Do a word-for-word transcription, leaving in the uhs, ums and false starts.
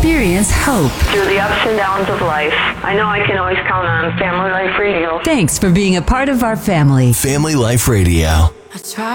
experience hope. Through the ups and downs of life, I know I can always count on Family Life Radio. Thanks for being a part of our family. Family Life Radio. I try